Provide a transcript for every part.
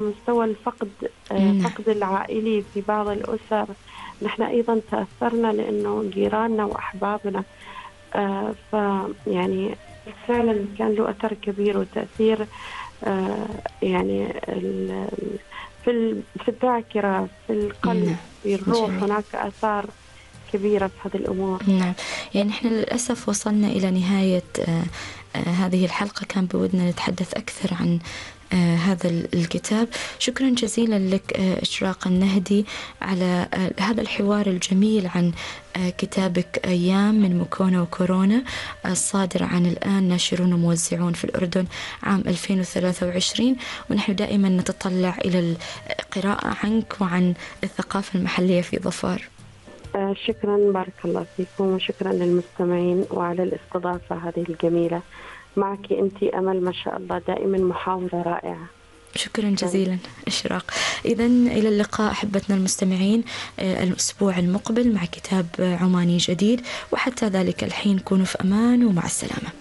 مستوى الفقد، فقد العائلي في بعض الأسر. نحن أيضا تأثرنا لأنه جيراننا وأحبابنا، فيعني فعلا كان له أثر كبير وتأثير، يعني في الذاكرة، في القلب، في الروح. جميل. هناك آثار كبيرة في هذه الأمور. نعم، يعني نحن للأسف وصلنا إلى نهاية هذه الحلقة. كان بودنا نتحدث أكثر عن هذا الكتاب. شكرا جزيلا لك إشراق النهدي على هذا الحوار الجميل عن كتابك أيام من مكونة وكورونا، الصادر عن الآن ناشرون وموزعون في الأردن عام 2023. ونحن دائما نتطلع إلى القراءة عنك وعن الثقافة المحلية في ظفار. شكرا، بارك الله فيكم، وشكرا للمستمعين وعلى الاستضافة هذه الجميلة. معك أنت أمل، ما شاء الله دائما محاورة رائعة. شكرا جزيلا إشراق. إذن إلى اللقاء أحبتنا المستمعين الأسبوع المقبل مع كتاب عماني جديد، وحتى ذلك الحين كونوا في أمان ومع السلامة.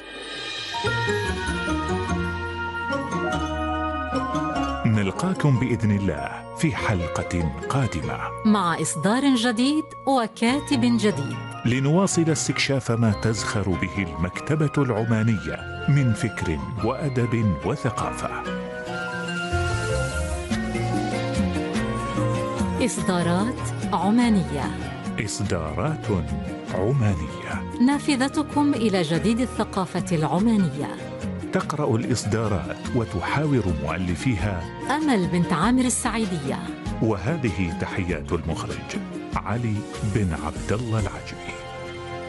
نلقاكم بإذن الله في حلقة قادمة مع إصدار جديد وكاتب جديد، لنواصل استكشاف ما تزخر به المكتبة العمانية من فكر وأدب وثقافة. إصدارات عمانية. إصدارات عمانية، نافذتكم إلى جديد الثقافة العمانية. تقرأ الإصدارات وتحاور مؤلفيها أمل بنت عامر السعيدية. وهذه تحيات المخرج علي بن عبد الله العجمي.